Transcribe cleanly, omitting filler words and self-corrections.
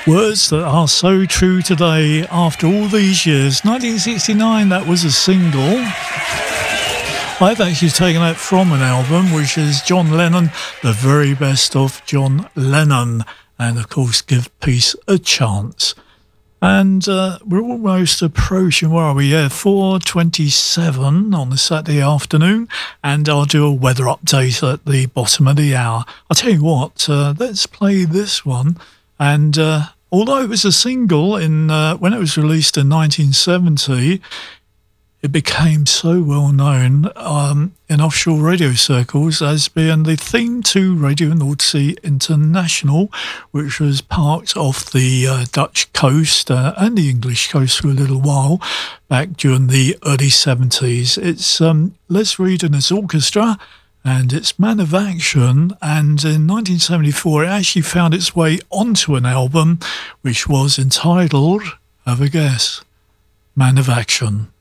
Words that are so true today after all these years. 1969, that was a single. I've actually taken that from an album, which is John Lennon, the very best of John Lennon. And of course, Give Peace a Chance. And we're almost approaching, where are we? Yeah, 4:27 on the Saturday afternoon. And I'll do a weather update at the bottom of the hour. I'll tell you what, let's play this one. And although it was a single in when it was released in 1970, it became so well known in offshore radio circles as being the theme to Radio North Sea International, which was part of the Dutch coast and the English coast for a little while back during the early 70s. It's Les Reed and his orchestra, and it's Man of Action, and in 1974 it actually found its way onto an album which was entitled, have a guess, Man of Action.